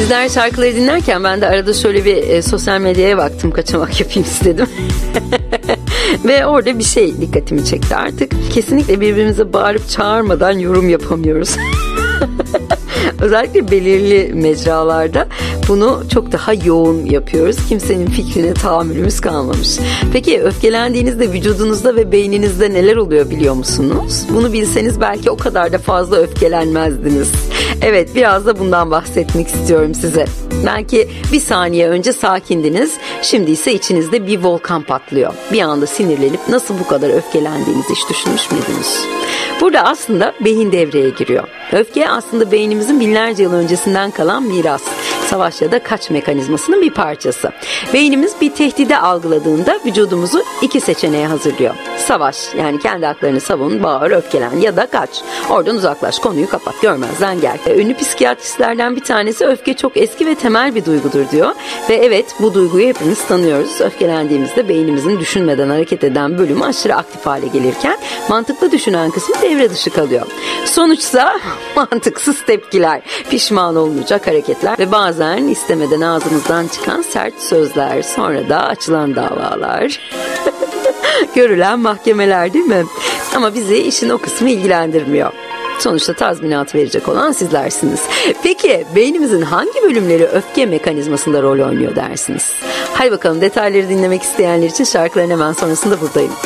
Sizler şarkıları dinlerken ben de arada şöyle bir sosyal medyaya baktım, kaçamak yapayım istedim. Ve orada bir şey dikkatimi çekti artık. Kesinlikle birbirimize bağırıp çağırmadan yorum yapamıyoruz. Özellikle belirli mecralarda bunu çok daha yoğun yapıyoruz. Kimsenin fikrine tahammülümüz kalmamış. Peki öfkelendiğinizde vücudunuzda ve beyninizde neler oluyor biliyor musunuz? Bunu bilseniz belki o kadar da fazla öfkelenmezdiniz. Evet, biraz da bundan bahsetmek istiyorum size. Belki bir saniye önce sakindiniz, şimdi ise içinizde bir volkan patlıyor. Bir anda sinirlenip nasıl bu kadar öfkelendiğinizi hiç düşünmüş müydünüz? Burada aslında beyin devreye giriyor. Öfke aslında beynimizin binlerce yıl öncesinden kalan miras. Savaş ya da kaç mekanizmasının bir parçası. Beynimiz bir tehdidi algıladığında vücudumuzu iki seçeneğe hazırlıyor. Savaş, yani kendi haklarını savun, bağır, öfkelen ya da kaç. Oradan uzaklaş, konuyu kapat, görmezden gel. Ünlü psikiyatristlerden bir tanesi öfke çok eski ve temel bir duygudur diyor. Ve evet, bu duyguyu hepimiz tanıyoruz. Öfkelendiğimizde beynimizin düşünmeden hareket eden bölümü aşırı aktif hale gelirken mantıklı düşünen kısmı devre dışı kalıyor. Sonuçsa mantıksız tepkiler, pişman olmayacak hareketler ve bazen istemeden ağzımızdan çıkan sert sözler, sonra da açılan davalar, görülen mahkemeler, değil mi? Ama bizi işin o kısmı ilgilendirmiyor. Sonuçta tazminat verecek olan sizlersiniz. Peki beynimizin hangi bölümleri öfke mekanizmasında rol oynuyor dersiniz? Hadi bakalım, detayları dinlemek isteyenler için şarkıların hemen sonrasında buradayım.